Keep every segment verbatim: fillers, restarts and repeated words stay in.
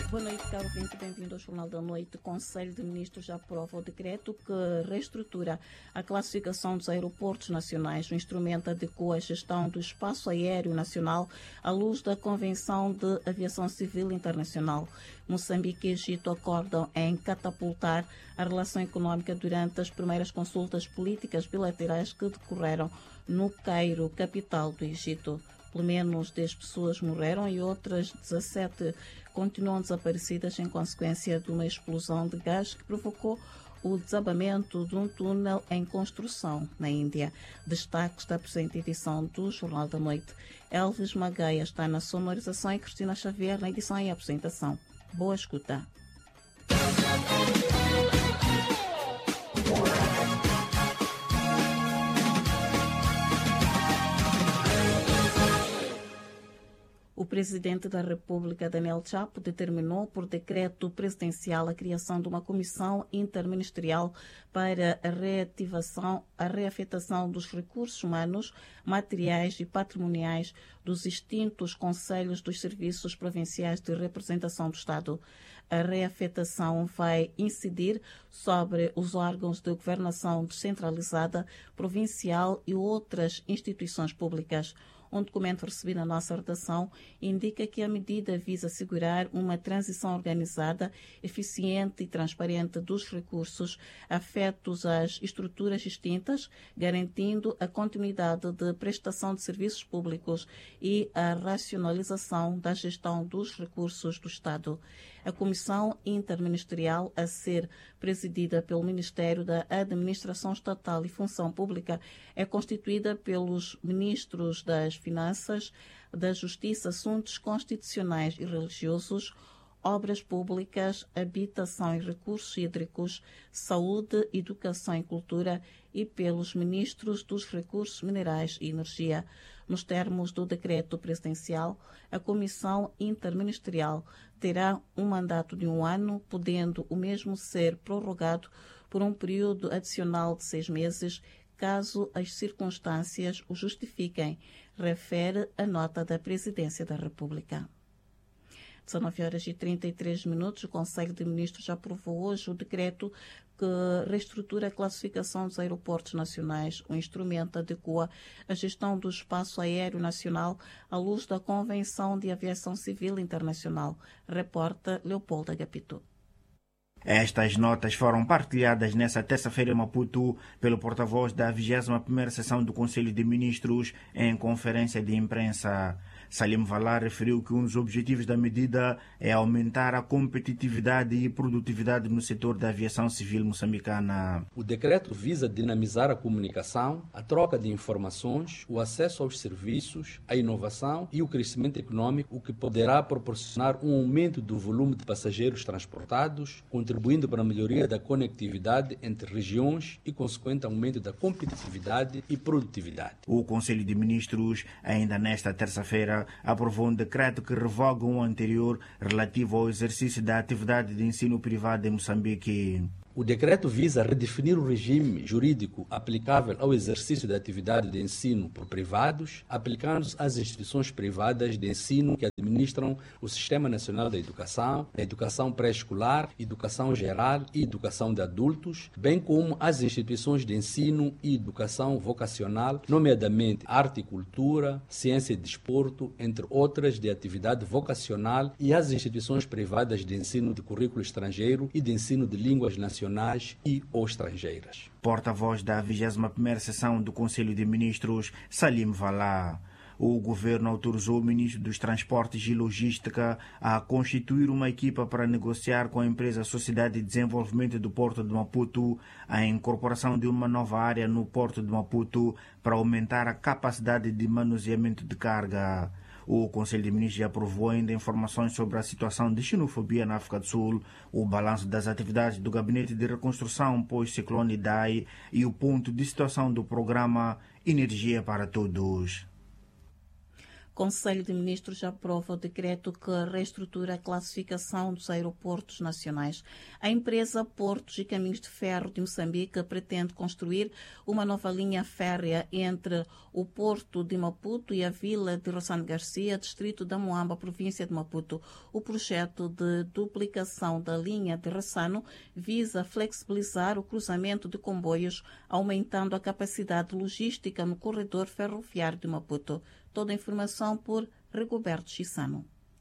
Boa noite, caro ouvinte, bem-vindo ao Jornal da Noite. O Conselho de Ministros aprova o decreto que reestrutura a classificação dos aeroportos nacionais. O instrumento adequa a gestão do espaço aéreo nacional à luz da Convenção de Aviação Civil Internacional. Moçambique e Egito acordam em catapultar a relação econômica durante as primeiras consultas políticas bilaterais que decorreram no Cairo, capital do Egito. Pelo menos dez pessoas morreram e outras dezassete continuam desaparecidas em consequência de uma explosão de gás que provocou o desabamento de um túnel em construção na Índia. Destaques da presente edição do Jornal da Noite. Elvis Magaia está na sonorização e Cristina Xavier na edição e apresentação. Boa escuta. O presidente da República, Daniel Chapo, determinou por decreto presidencial a criação de uma comissão interministerial para a reativação, a reafetação dos recursos humanos, materiais e patrimoniais dos extintos conselhos dos serviços provinciais de representação do Estado. A reafetação vai incidir sobre os órgãos de governação descentralizada, provincial e outras instituições públicas. Um documento recebido na nossa redação indica que a medida visa assegurar uma transição organizada, eficiente e transparente dos recursos afetos às estruturas extintas, garantindo a continuidade de prestação de serviços públicos e a racionalização da gestão dos recursos do Estado. A comissão interministerial a ser presidida pelo Ministério da Administração Estatal e Função Pública é constituída pelos ministros das Finanças, da Justiça, Assuntos Constitucionais e Religiosos, Obras Públicas, Habitação e Recursos Hídricos, Saúde, Educação e Cultura e pelos ministros dos Recursos Minerais e Energia. Nos termos do decreto presidencial, a Comissão Interministerial terá um mandato de um ano, podendo o mesmo ser prorrogado por um período adicional de seis meses, caso as circunstâncias o justifiquem, refere a nota da Presidência da República. dezenove horas e trinta e três minutos, o Conselho de Ministros aprovou hoje o decreto que reestrutura a classificação dos aeroportos nacionais. O instrumento adequa a gestão do espaço aéreo nacional à luz da Convenção de Aviação Civil Internacional, reporta Leopoldo Agapito. Estas notas foram partilhadas nesta terça-feira em Maputo pelo porta-voz da vigésima primeira Sessão do Conselho de Ministros em conferência de imprensa. Salim Valar referiu que um dos objetivos da medida é aumentar a competitividade e produtividade no setor da aviação civil moçambicana. O decreto visa dinamizar a comunicação, a troca de informações, o acesso aos serviços, a inovação e o crescimento econômico, o que poderá proporcionar um aumento do volume de passageiros transportados, contribuindo para a melhoria da conectividade entre regiões e consequente aumento da competitividade e produtividade. O Conselho de Ministros, ainda nesta terça-feira, aprovou um decreto que revoga um anterior relativo ao exercício da atividade de ensino privado em Moçambique. O decreto visa redefinir o regime jurídico aplicável ao exercício da atividade de ensino por privados, aplicando-se às instituições privadas de ensino que administram o Sistema Nacional da Educação, a educação pré-escolar, educação geral e educação de adultos, bem como às instituições de ensino e educação vocacional, nomeadamente arte e cultura, ciência e desporto, entre outras de atividade vocacional, e às instituições privadas de ensino de currículo estrangeiro e de ensino de línguas nacionais e ou estrangeiras. Porta-voz da vigésima primeira Sessão do Conselho de Ministros, Salim Valar. O governo autorizou o ministro dos Transportes e Logística a constituir uma equipa para negociar com a empresa Sociedade de Desenvolvimento do Porto de Maputo a incorporação de uma nova área no Porto de Maputo para aumentar a capacidade de manuseamento de carga. O Conselho de Ministros aprovou ainda informações sobre a situação de xenofobia na África do Sul, o balanço das atividades do Gabinete de Reconstrução pós-ciclone Idai e o ponto de situação do programa Energia para Todos. Conselho de Ministros aprova o decreto que reestrutura a classificação dos aeroportos nacionais. A empresa Portos e Caminhos de Ferro de Moçambique pretende construir uma nova linha férrea entre o Porto de Maputo e a vila de Rossano Garcia, distrito da Moamba, província de Maputo. O projeto de duplicação da linha de Rossano visa flexibilizar o cruzamento de comboios, aumentando a capacidade logística no corredor ferroviário de Maputo. Toda a informação por Rigoberto Chissano.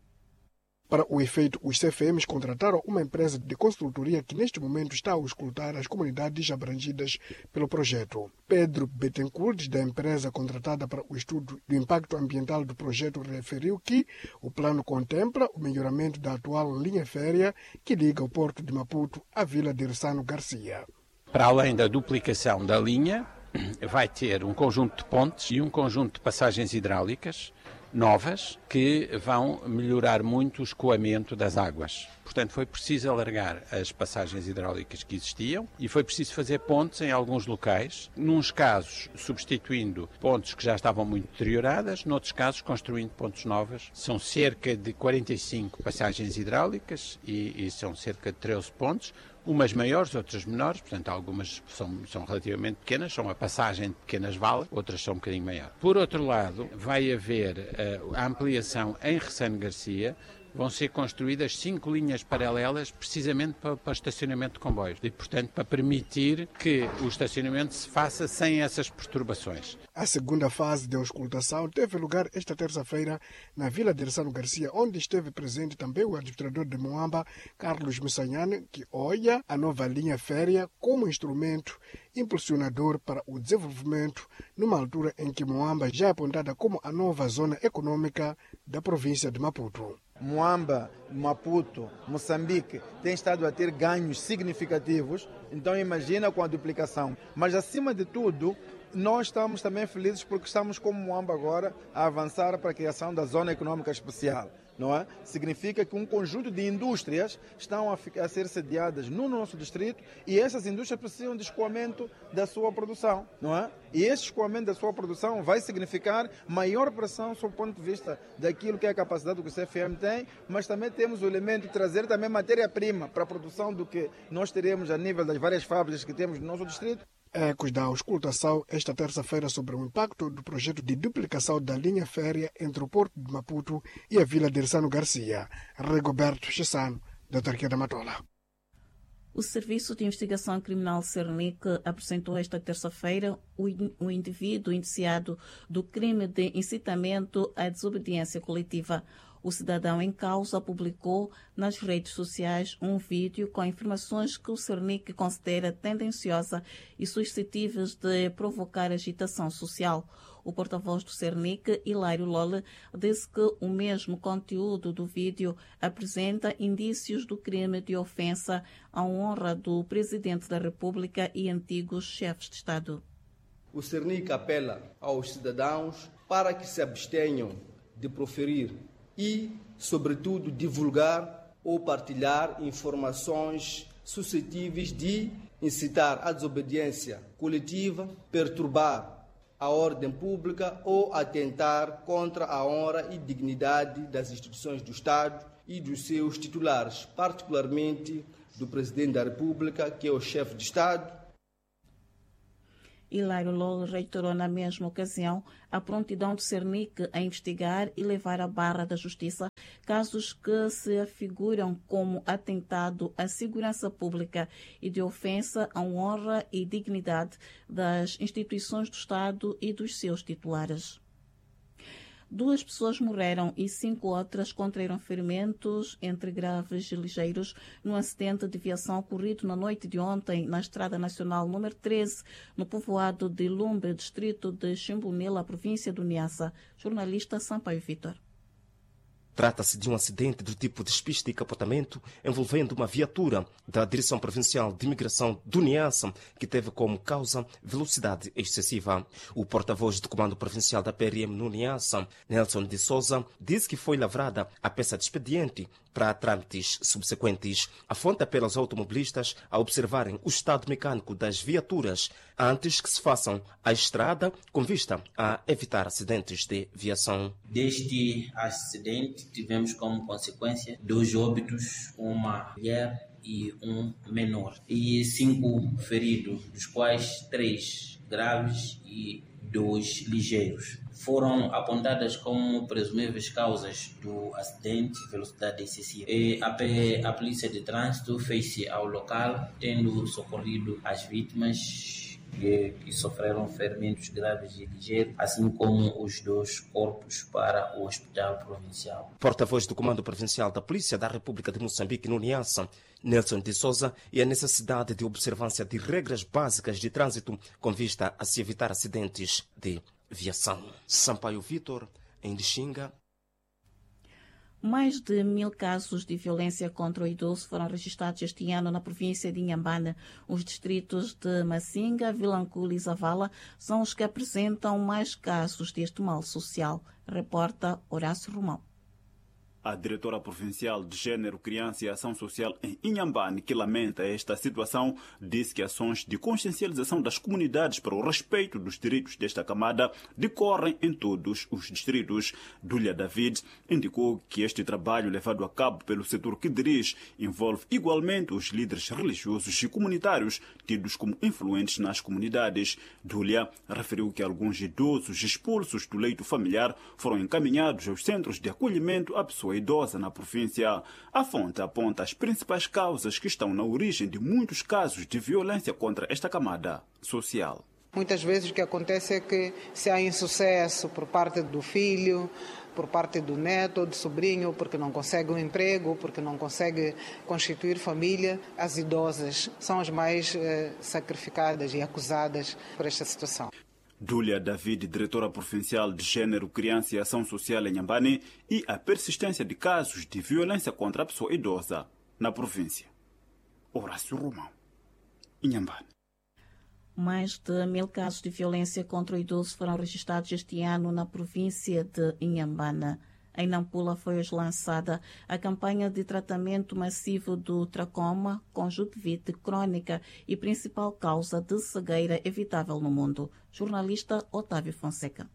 Para o efeito, os C F Ms contrataram uma empresa de construtoria que neste momento está a auscultar as comunidades abrangidas pelo projeto. Pedro Bettencourt, da empresa contratada para o estudo do impacto ambiental do projeto, referiu que o plano contempla o melhoramento da atual linha férrea que liga o porto de Maputo à vila de Rossano Garcia. Para além da duplicação da linha, vai ter um conjunto de pontes e um conjunto de passagens hidráulicas novas que vão melhorar muito o escoamento das águas. Portanto, foi preciso alargar as passagens hidráulicas que existiam e foi preciso fazer pontes em alguns locais, nos casos substituindo pontes que já estavam muito deterioradas, noutros casos construindo pontes novas. São cerca de quarenta e cinco passagens hidráulicas e, e são cerca de treze pontes, umas maiores, outras menores, portanto algumas são, são relativamente pequenas, são a passagem de pequenas valas, outras são um bocadinho maiores. Por outro lado, vai haver uh, a ampliação em Rossano Garcia. Vão ser construídas cinco linhas paralelas precisamente para, para o estacionamento de comboios e, portanto, para permitir que o estacionamento se faça sem essas perturbações. A segunda fase de auscultação teve lugar esta terça-feira na vila de Rossano Garcia, onde esteve presente também o administrador de Moamba, Carlos Missanhane, que olha a nova linha férrea como instrumento impulsionador para o desenvolvimento numa altura em que Moamba já é apontada como a nova zona econômica da província de Maputo. Moamba, Maputo, Moçambique tem estado a ter ganhos significativos, então imagina com a duplicação. Mas acima de tudo, nós estamos também felizes porque estamos como Moamba agora a avançar para a criação da Zona Econômica Especial. Não é? Significa que um conjunto de indústrias estão a, ficar, a ser sediadas no nosso distrito e essas indústrias precisam de escoamento da sua produção, não é? E esse escoamento da sua produção vai significar maior pressão sob o ponto de vista daquilo que é a capacidade que o C F M tem, mas também temos o elemento de trazer também matéria-prima para a produção do que nós teremos a nível das várias fábricas que temos no nosso distrito. Ecos da auscultação esta terça-feira sobre o impacto do projeto de duplicação da linha férrea entre o Porto de Maputo e a vila de Rossano Garcia. Rigoberto Chissano, da Autarquia da Matola. O Serviço de Investigação Criminal Cernic apresentou esta terça-feira o indivíduo indiciado do crime de incitamento à desobediência coletiva. O cidadão em causa publicou nas redes sociais um vídeo com informações que o Cernic considera tendenciosa e suscetíveis de provocar agitação social. O porta-voz do Cernic, Hilário Lole, disse que o mesmo conteúdo do vídeo apresenta indícios do crime de ofensa à honra do Presidente da República e antigos chefes de Estado. O Cernic apela aos cidadãos para que se abstenham de proferir e, sobretudo, divulgar ou partilhar informações suscetíveis de incitar à desobediência coletiva, perturbar a ordem pública ou atentar contra a honra e dignidade das instituições do Estado e dos seus titulares, particularmente do Presidente da República, que é o chefe de Estado. Hilário Lole reiterou na mesma ocasião a prontidão do Cernic a investigar e levar à barra da justiça casos que se afiguram como atentado à segurança pública e de ofensa à honra e dignidade das instituições do Estado e dos seus titulares. Duas pessoas morreram e cinco outras contraíram ferimentos, entre graves e ligeiros, num acidente de viação ocorrido na noite de ontem na Estrada Nacional número treze, no povoado de Lumbe, distrito de Chimbunila, província do Niassa. Jornalista Sampaio Vitor. Trata-se de um acidente do tipo despiste e capotamento envolvendo uma viatura da Direção Provincial de Imigração do Niassa, que teve como causa velocidade excessiva. O porta-voz do Comando Provincial da P R M no Niassa, Nelson de Souza, disse que foi lavrada a peça de expediente para trâmites subsequentes. A fonte apela aos automobilistas a observarem o estado mecânico das viaturas antes que se façam a estrada, com vista a evitar acidentes de viação. Deste acidente, tivemos como consequência dois óbitos, uma mulher e um menor, e cinco feridos, dos quais três graves e dois ligeiros. Foram apontadas como presumíveis causas do acidente, velocidade excessiva. E a, a Polícia de Trânsito fez-se ao local, tendo socorrido as vítimas que, que sofreram ferimentos graves e ligeiros, assim como os dois corpos para o Hospital Provincial. Porta-voz do Comando Provincial da Polícia da República de Moçambique no Niassa, Nelson de Souza, e a necessidade de observância de regras básicas de trânsito com vista a se evitar acidentes de viação. Sampaio Vitor, em Lixinga. Mais de mil casos de violência contra o idoso foram registrados este ano na província de Inhambane. Os distritos de Massinga, Vilanculo e Zavala são os que apresentam mais casos deste mal social, reporta Horácio Romão. A diretora provincial de Gênero, Criança e Ação Social em Inhambane, que lamenta esta situação, disse que ações de consciencialização das comunidades para o respeito dos direitos desta camada decorrem em todos os distritos. Dúlia David indicou que este trabalho levado a cabo pelo setor que dirige envolve igualmente os líderes religiosos e comunitários tidos como influentes nas comunidades. Dúlia referiu que alguns idosos expulsos do leito familiar foram encaminhados aos centros de acolhimento à pessoa idosa na província. A fonte aponta as principais causas que estão na origem de muitos casos de violência contra esta camada social. Muitas vezes o que acontece é que se há insucesso por parte do filho, por parte do neto ou do sobrinho, porque não consegue um emprego, porque não consegue constituir família, as idosas são as mais eh, sacrificadas e acusadas por esta situação. Dúlia David, diretora provincial de Gênero, Criança e Ação Social em Inhambane, e a persistência de casos de violência contra a pessoa idosa na província. Horácio Romão, Inhambane. Mais de mil casos de violência contra o idoso foram registrados este ano na província de Inhambane. Em Nampula foi hoje lançada a campanha de tratamento massivo do tracoma, conjuntivite crônica e principal causa de cegueira evitável no mundo. Jornalista Otávio Fonseca.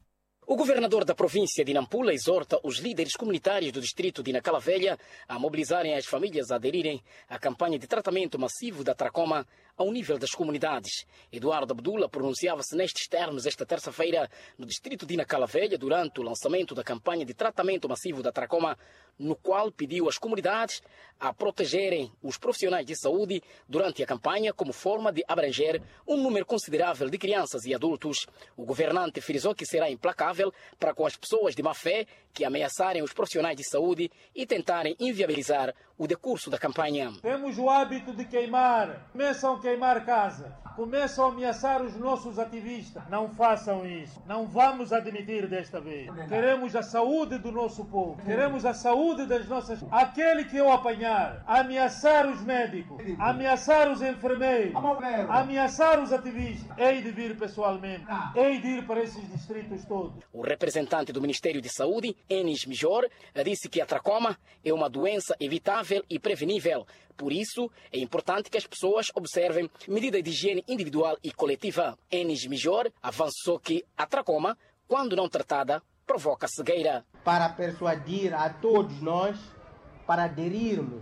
O governador da província de Nampula exorta os líderes comunitários do distrito de Nacala Velha a mobilizarem as famílias a aderirem à campanha de tratamento massivo da tracoma ao nível das comunidades. Eduardo Abdullah pronunciava-se nestes termos esta terça-feira no distrito de Nacala Velha durante o lançamento da campanha de tratamento massivo da tracoma, no qual pediu às comunidades a protegerem os profissionais de saúde durante a campanha como forma de abranger um número considerável de crianças e adultos. O governante frisou que será implacável para com as pessoas de má fé que ameaçarem os profissionais de saúde e tentarem inviabilizar o decurso da campanha. Temos o hábito de queimar, começam a queimar casa, começam a ameaçar os nossos ativistas. Não façam isso, não vamos admitir desta vez. Queremos a saúde do nosso povo, queremos a saúde das nossas... Aquele que eu apanhar, ameaçar os médicos, ameaçar os enfermeiros, ameaçar os ativistas, hei de vir pessoalmente, hei de ir para esses distritos todos. O representante do Ministério de Saúde, Enis Mijor, disse que a tracoma é uma doença evitável e prevenível. Por isso, é importante que as pessoas observem medidas de higiene individual e coletiva. Enis Mijor avançou que a tracoma, quando não tratada, provoca cegueira. Para persuadir a todos nós para aderirmos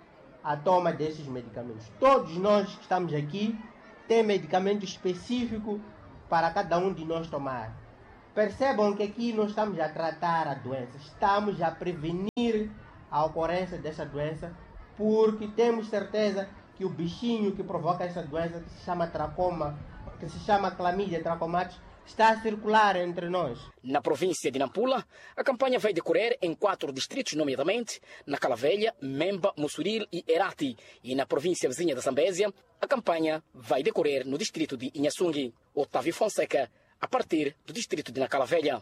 à toma desses medicamentos. Todos nós que estamos aqui têm medicamento específico para cada um de nós tomar. Percebam que aqui não estamos a tratar a doença, estamos a prevenir a ocorrência dessa doença, porque temos certeza que o bichinho que provoca essa doença, que se chama tracoma, que se chama Chlamydia trachomatis, está a circular entre nós. Na província de Nampula, a campanha vai decorrer em quatro distritos, nomeadamente Nacala Velha, Memba, Mussuril e Herati. E na província vizinha da Zambésia, a campanha vai decorrer no distrito de Inhaçungue. Otávio Fonseca, a partir do distrito de Nacala Velha.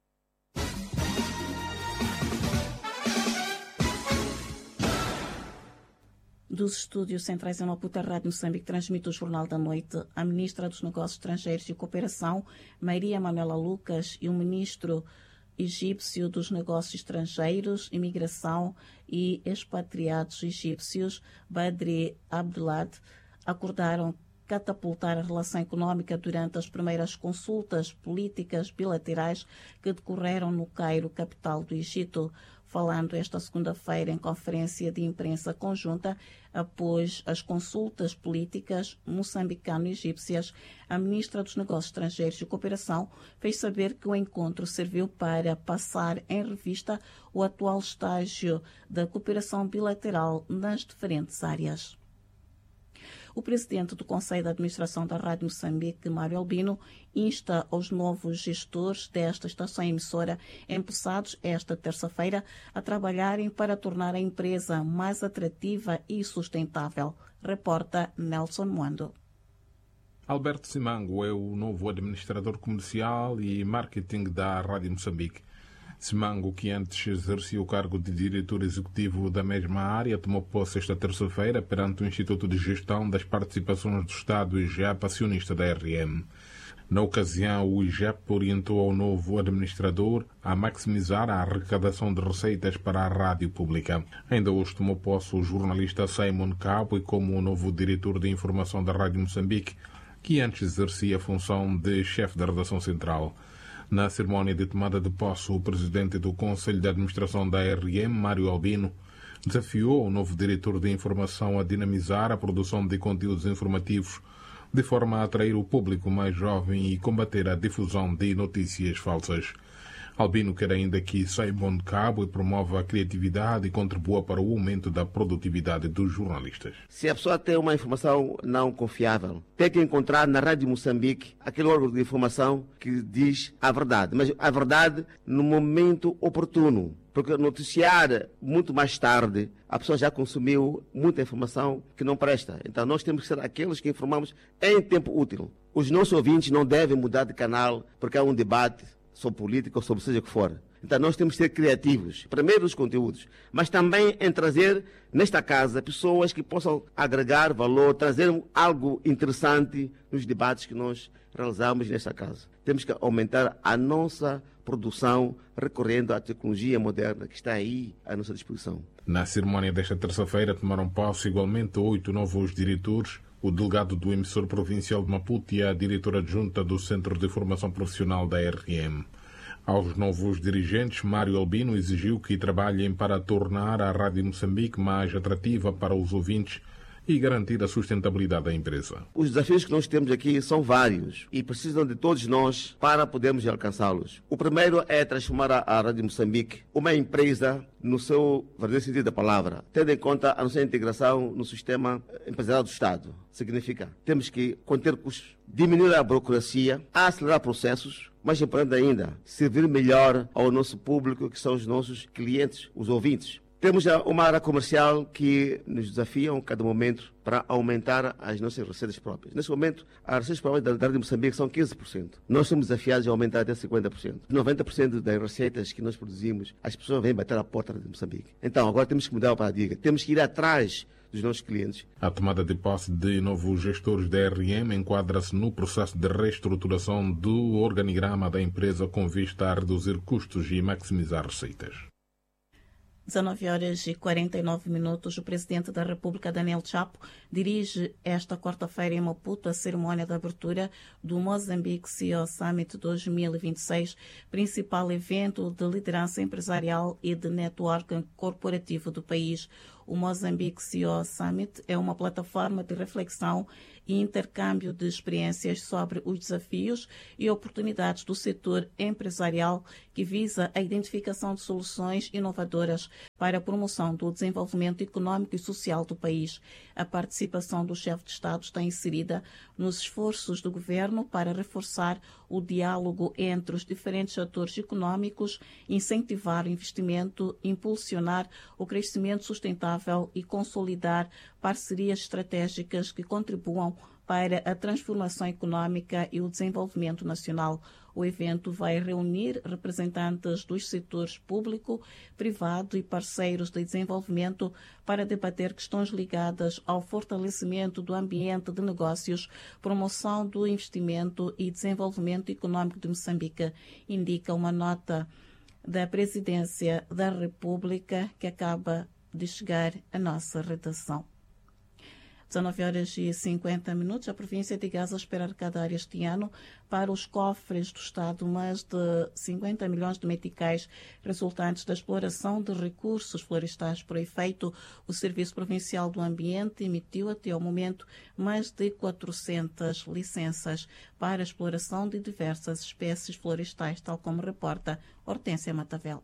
Dos estúdios centrais em Maputo, a Rádio Moçambique transmite o Jornal da Noite. A ministra dos Negócios Estrangeiros e Cooperação, Maria Manuela Lucas, e o ministro egípcio dos negócios estrangeiros, imigração e expatriados egípcios, Badri Abdulad, acordaram catapultar a relação econômica durante as primeiras consultas políticas bilaterais que decorreram no Cairo, capital do Egito. Falando esta segunda-feira em conferência de imprensa conjunta após as consultas políticas moçambicano-egípcias, a ministra dos Negócios Estrangeiros e Cooperação fez saber que o encontro serviu para passar em revista o atual estágio da cooperação bilateral nas diferentes áreas. O presidente do Conselho de Administração da Rádio Moçambique, Mário Albino, insta aos novos gestores desta estação emissora, empossados esta terça-feira, a trabalharem para tornar a empresa mais atrativa e sustentável. Reporta Nelson Moando. Alberto Simango é o novo administrador comercial e marketing da Rádio Moçambique. Simango, que antes exercia o cargo de diretor executivo da mesma área, tomou posse esta terça-feira perante o Instituto de Gestão das Participações do Estado, I G E P, acionista da R M. Na ocasião, o I G E P orientou ao novo administrador a maximizar a arrecadação de receitas para a rádio pública. Ainda hoje tomou posse o jornalista Simon Cabo como o novo diretor de informação da Rádio Moçambique, que antes exercia a função de chefe da redação central. Na cerimónia de tomada de posse, o presidente do Conselho de Administração da R M, Mário Albino, desafiou o novo diretor de informação a dinamizar a produção de conteúdos informativos de forma a atrair o público mais jovem e combater a difusão de notícias falsas. Albino quer ainda que Simon Cabo e promova a criatividade e contribua para o aumento da produtividade dos jornalistas. Se a pessoa tem uma informação não confiável, tem que encontrar na Rádio Moçambique aquele órgão de informação que diz a verdade, mas a verdade no momento oportuno. Porque noticiar muito mais tarde, a pessoa já consumiu muita informação que não presta. Então nós temos que ser aqueles que informamos em tempo útil. Os nossos ouvintes não devem mudar de canal porque há um debate sobre política ou sobre seja o que for. Então nós temos que ser criativos, primeiro nos conteúdos, mas também em trazer nesta casa pessoas que possam agregar valor, trazer algo interessante nos debates que nós realizamos nesta casa. Temos que aumentar a nossa produção recorrendo à tecnologia moderna que está aí à nossa disposição. Na cerimónia desta terça-feira tomaram posse igualmente oito novos diretores, o delegado do emissor provincial de Maputo e a diretora adjunta do Centro de Formação Profissional da R M. Aos novos dirigentes, Mário Albino exigiu que trabalhem para tornar a Rádio Moçambique mais atrativa para os ouvintes e garantir a sustentabilidade da empresa. Os desafios que nós temos aqui são vários e precisam de todos nós para podermos alcançá-los. O primeiro é transformar a Rádio Moçambique uma empresa no seu verdadeiro sentido da palavra, tendo em conta a nossa integração no sistema empresarial do Estado. Significa, temos que conter custos, diminuir a burocracia, acelerar processos, mais importante ainda, servir melhor ao nosso público, que são os nossos clientes, os ouvintes. Temos uma área comercial que nos desafia a cada momento para aumentar as nossas receitas próprias. Nesse momento, as receitas próprias da Rádio Moçambique são quinze por cento. Nós somos desafiados a aumentar até cinquenta por cento. noventa por cento das receitas que nós produzimos, as pessoas vêm bater à porta da Rádio Moçambique. Então, agora temos que mudar o paradigma. Temos que ir atrás dos nossos clientes. A tomada de posse de novos gestores da R M enquadra-se no processo de reestruturação do organigrama da empresa com vista a reduzir custos e maximizar receitas. dezanove horas e quarenta e nove minutos, o presidente da República, Daniel Chapo, dirige esta quarta-feira em Maputo a cerimónia de abertura do Mozambique C E O Summit dois mil e vinte e seis, principal evento de liderança empresarial e de networking corporativo do país. O Mozambique C E O Summit é uma plataforma de reflexão e intercâmbio de experiências sobre os desafios e oportunidades do setor empresarial que visa a identificação de soluções inovadoras para a promoção do desenvolvimento econômico e social do país. A participação do chefe de Estado está inserida nos esforços do governo para reforçar o diálogo entre os diferentes atores econômicos, incentivar o investimento, impulsionar o crescimento sustentável e consolidar parcerias estratégicas que contribuam para a transformação econômica e o desenvolvimento nacional. O evento vai reunir representantes dos setores público, privado e parceiros de desenvolvimento para debater questões ligadas ao fortalecimento do ambiente de negócios, promoção do investimento e desenvolvimento econômico de Moçambique, indica uma nota. da Presidência da República que acaba de chegar à nossa redação. dezenove horas e cinquenta minutos. A província de Gaza espera arrecadar este ano para os cofres do Estado mais de cinquenta milhões de meticais resultantes da exploração de recursos florestais. Por efeito, o Serviço Provincial do Ambiente emitiu até ao momento mais de quatrocentas licenças para a exploração de diversas espécies florestais, tal como reporta Hortência Matavel.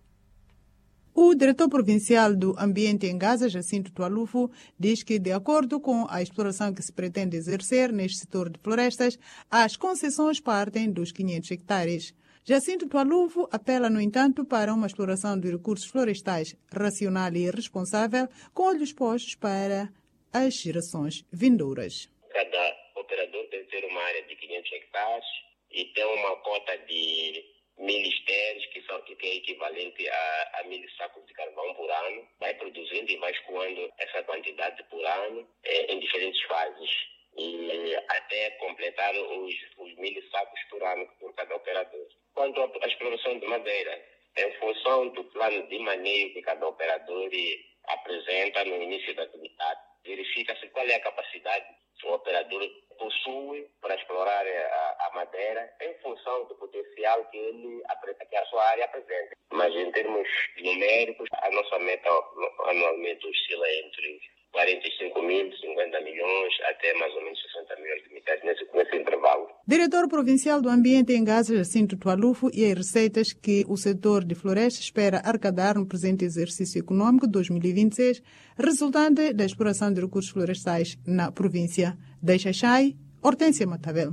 O diretor provincial do Ambiente em Gaza, Jacinto Tualufo, diz que, de acordo com a exploração que se pretende exercer neste setor de florestas, as concessões partem dos quinhentos hectares. Jacinto Tualufo apela, no entanto, para uma exploração de recursos florestais racional e responsável, com olhos postos para as gerações vindouras. Cada operador deve ter uma área de quinhentos hectares e tem uma cota de mil estéreos, que, são, que é equivalente a, a mil sacos de carvão por ano, vai produzindo e vai escoando essa quantidade por ano é, em diferentes fases, e até completar os, os mil sacos por ano por cada operador. Quanto à exploração de madeira, em função do plano de manejo que cada operador apresenta no início da atividade, verifica-se qual é a capacidade que o operador possui para explorar a, a madeira em função do potencial que, ele, que a sua área apresenta. Mas em termos numéricos, a nossa meta anualmente oscila entre quarenta e cinco mil, cinquenta milhões, até mais ou menos sessenta milhões de meticais nesse, nesse intervalo. Diretor Provincial do Ambiente em Gaza, Jacinto Tualufo, e as receitas que o setor de florestas espera arrecadar no presente exercício econômico dois mil e vinte e seis, resultante da exploração de recursos florestais na província. Da Xaxai, Hortência Matavel.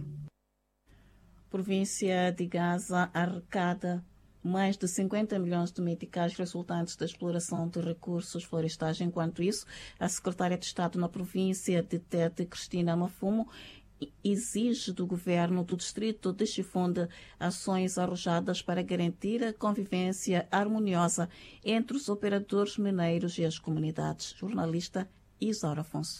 Província de Gaza arrecada mais de cinquenta milhões de meticais resultantes da exploração de recursos florestais. Enquanto isso, a secretária de Estado na província de Tete, Cristina Mafumo, exige do governo do distrito de Chifunda ações arrojadas para garantir a convivência harmoniosa entre os operadores mineiros e as comunidades. Jornalista Isaura Afonso.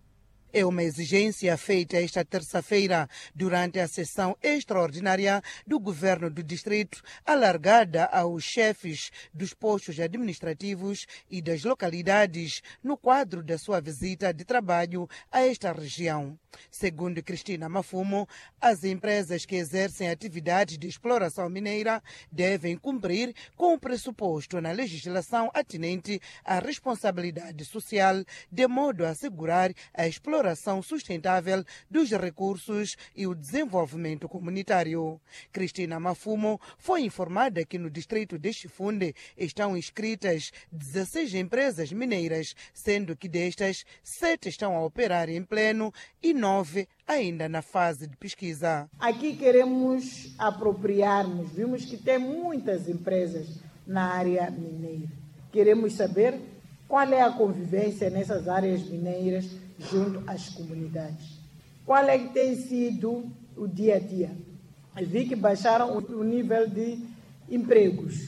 É uma exigência feita esta terça-feira durante a sessão extraordinária do governo do distrito, alargada aos chefes dos postos administrativos e das localidades no quadro da sua visita de trabalho a esta região. Segundo Cristina Mafumo, as empresas que exercem atividades de exploração mineira devem cumprir com o pressuposto na legislação atinente à responsabilidade social, de modo a assegurar a exploração exploração sustentável dos recursos e o desenvolvimento comunitário. Cristina Mafumo foi informada que no distrito de Chifunde estão inscritas dezesseis empresas mineiras, sendo que destas, sete estão a operar em pleno e nove ainda na fase de pesquisa. Aqui queremos apropriar-nos, vimos que tem muitas empresas na área mineira. Queremos saber qual é a convivência nessas áreas mineiras junto às comunidades. Qual é que tem sido o dia a dia? Eu vi que baixaram o nível de empregos.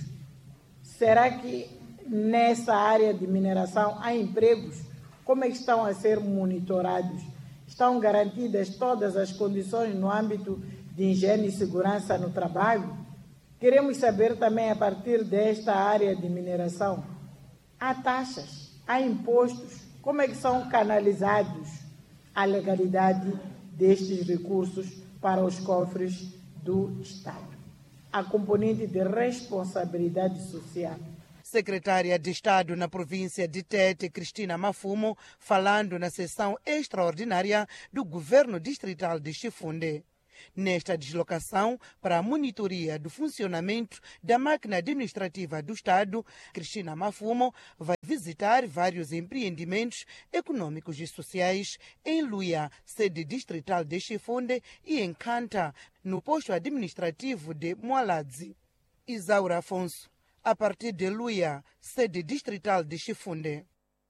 Será que nessa área de mineração há empregos? Como é que estão a ser monitorados? Estão garantidas todas as condições no âmbito de higiene e segurança no trabalho? Queremos saber também, a partir desta área de mineração, há taxas, há impostos, como é que são canalizados a legalidade destes recursos para os cofres do Estado? A componente de responsabilidade social. Secretária de Estado na província de Tete, Cristina Mafumo, falando na sessão extraordinária do governo distrital de Chifunde. Nesta deslocação para a monitoria do funcionamento da máquina administrativa do Estado, Cristina Mafumo vai visitar vários empreendimentos econômicos e sociais em Luia, sede distrital de Chifunde, e em Canta, no posto administrativo de Mualadzi. Isaura Afonso, a partir de Luia, sede distrital de Chifunde.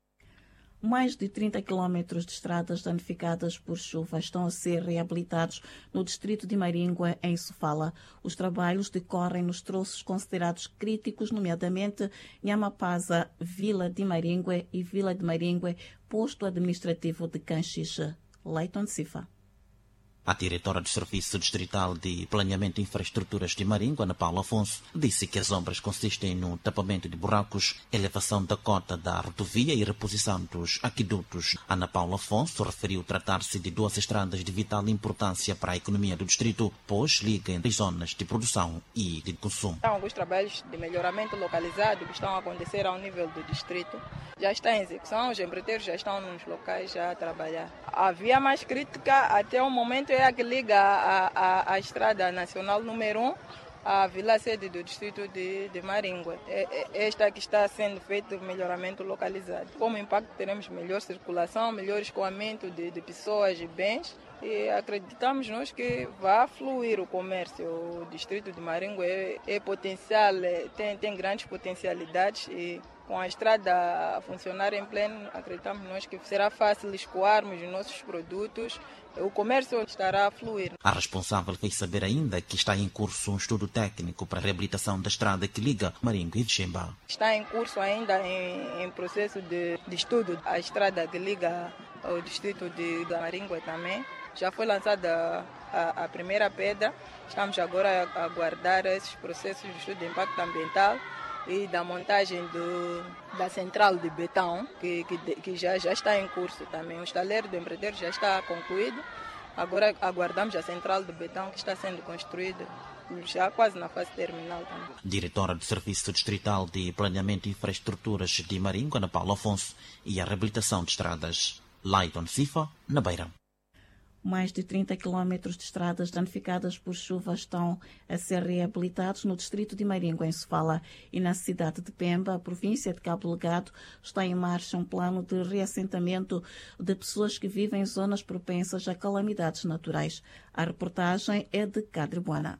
Mais de trinta quilómetros de estradas danificadas por chuva estão a ser reabilitados no distrito de Maringue, em Sofala. Os trabalhos decorrem nos troços considerados críticos, nomeadamente Nhamapaza, Vila de Maringue e Vila de Maringue, posto administrativo de Canchicha. Leiton Sifa. A diretora do Serviço Distrital de Planeamento e Infraestruturas de Maringue, Ana Paula Afonso, disse que as obras consistem no tapamento de buracos, elevação da cota da rodovia e reposição dos aquedutos. Ana Paula Afonso referiu tratar-se de duas estradas de vital importância para a economia do distrito, pois ligam as zonas de produção e de consumo. Então, alguns trabalhos de melhoramento localizado que estão a acontecer ao nível do distrito já está em execução, os empreiteiros já estão nos locais já a trabalhar. A via mais crítica até o momento é a que liga a, a, a estrada nacional número um à vila sede do distrito de, de Maringue. É, é esta que está sendo feito o melhoramento localizado. Como impacto, teremos melhor circulação, melhor escoamento de, de pessoas e bens. E acreditamos nós que vai fluir o comércio. O distrito de Maringue é, é potencial, é, tem, tem grandes potencialidades e com a estrada a funcionar em pleno, acreditamos nós que será fácil escoarmos os nossos produtos, o comércio estará a fluir. A responsável fez saber ainda que está em curso um estudo técnico para a reabilitação da estrada que liga Maringue e Xemba. Está em curso ainda em, em processo de, de estudo a estrada que liga ao distrito de, de Maringue também. Já foi lançada a, a primeira pedra, estamos agora a aguardar esses processos de estudo de impacto ambiental e da montagem do, da central de betão, que, que, que já, já está em curso também. O estaleiro do empreiteiro já está concluído, agora aguardamos a central de betão que está sendo construída, já quase na fase terminal também. Diretora do Serviço Distrital de Planeamento e Infraestruturas de Maringue, Ana Paula Afonso, e a reabilitação de estradas. Laiton Sifa, na Beira. Mais de trinta quilómetros de estradas danificadas por chuva estão a ser reabilitados no distrito de Maringue, em Sofala, e na cidade de Pemba, a província de Cabo Delgado, está em marcha um plano de reassentamento de pessoas que vivem em zonas propensas a calamidades naturais. A reportagem é de Cadrebuana.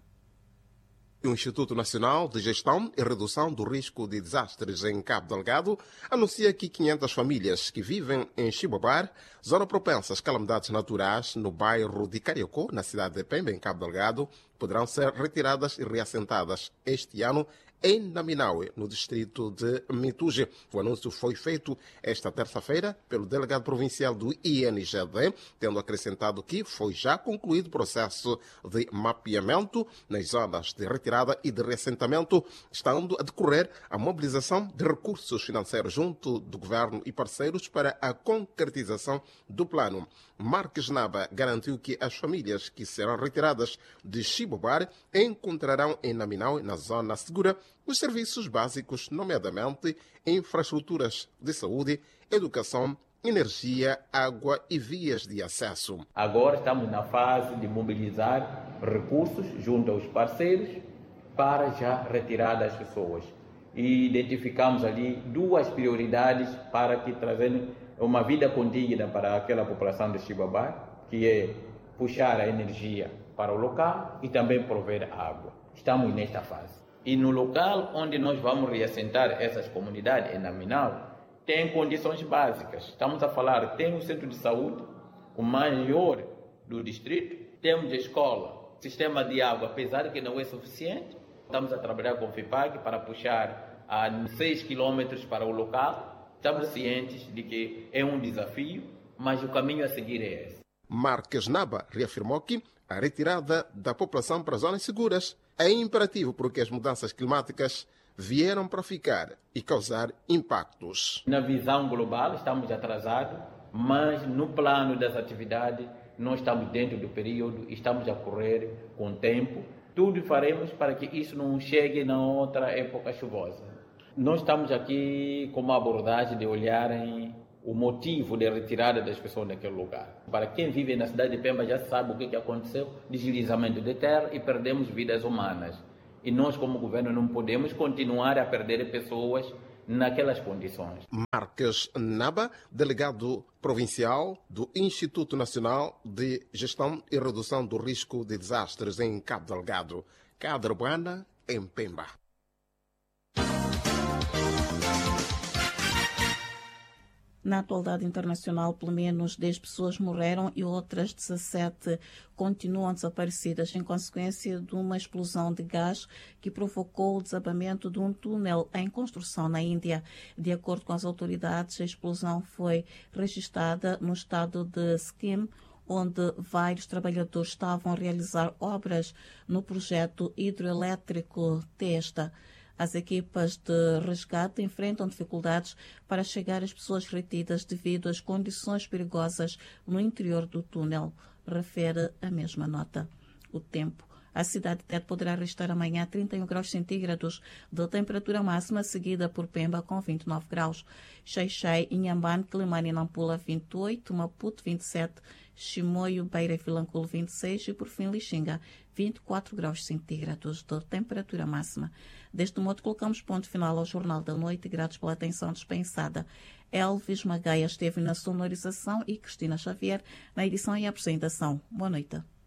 O Instituto Nacional de Gestão e Redução do Risco de Desastres em Cabo Delgado anuncia que quinhentas famílias que vivem em Chibobar, zona propensa às calamidades naturais, no bairro de Cariocó, na cidade de Pemba, em Cabo Delgado, poderão ser retiradas e reassentadas este ano em Naminaue, no distrito de Mituge. O anúncio foi feito esta terça-feira pelo delegado provincial do I N G D, tendo acrescentado que foi já concluído o processo de mapeamento nas zonas de retirada e de reassentamento, estando a decorrer a mobilização de recursos financeiros junto do governo e parceiros para a concretização do plano. Marques Naba garantiu que as famílias que serão retiradas de Chibobar encontrarão em Naminaue, na zona segura, os serviços básicos, nomeadamente infraestruturas de saúde, educação, energia, água e vias de acesso. Agora estamos na fase de mobilizar recursos junto aos parceiros para já retirar das pessoas. E identificamos ali duas prioridades para que trazendo uma vida condigna para aquela população de Chibobar, que é puxar a energia para o local e também prover água. Estamos nesta fase. E no local onde nós vamos reassentar essas comunidades, em Naminaue, tem condições básicas. Estamos a falar, tem um centro de saúde, o maior do distrito, temos a escola, sistema de água, apesar de que não é suficiente. Estamos a trabalhar com o FIPAG para puxar a seis quilômetros para o local. Estamos cientes de que é um desafio, mas o caminho a seguir é esse. Marques Naba reafirmou que a retirada da população para zonas seguras é imperativo porque as mudanças climáticas vieram para ficar e causar impactos. Na visão global estamos atrasados, mas no plano das atividades nós estamos dentro do período, estamos a correr com tempo. Tudo faremos para que isso não chegue na outra época chuvosa. Nós estamos aqui com uma abordagem de olharem o motivo de retirada das pessoas daquele lugar. Para quem vive na cidade de Pemba já sabe o que aconteceu, deslizamento de terra e perdemos vidas humanas. E nós como governo não podemos continuar a perder pessoas naquelas condições. Marques Naba, delegado provincial do Instituto Nacional de Gestão e Redução do Risco de Desastres em Cabo Delgado. Cadrebuana, em Pemba. Na atualidade internacional, pelo menos dez pessoas morreram e outras dezassete continuam desaparecidas em consequência de uma explosão de gás que provocou o desabamento de um túnel em construção na Índia. De acordo com as autoridades, a explosão foi registrada no estado de Sikkim, onde vários trabalhadores estavam a realizar obras no projeto hidroelétrico Testa. As equipas de resgate enfrentam dificuldades para chegar às pessoas retidas devido às condições perigosas no interior do túnel, refere a mesma nota. O tempo. A cidade de Tete poderá registrar amanhã trinta e um graus centígrados de temperatura máxima, seguida por Pemba com vinte e nove graus. Xai-Xai, Inhambane, Quelimane e Nampula vinte e oito, Maputo vinte e sete, Chimoio, Beira e Vilanculo vinte e seis e por fim Lixinga vinte e quatro graus centígrados de temperatura máxima. Deste modo colocamos ponto final ao Jornal da Noite, gratos pela atenção dispensada. Elvis Magaia esteve na sonorização e Cristina Xavier na edição e apresentação. Boa noite.